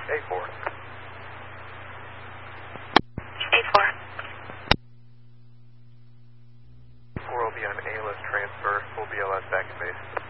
A4. A4. 4 will be on A-list transfer, full BLS back in base.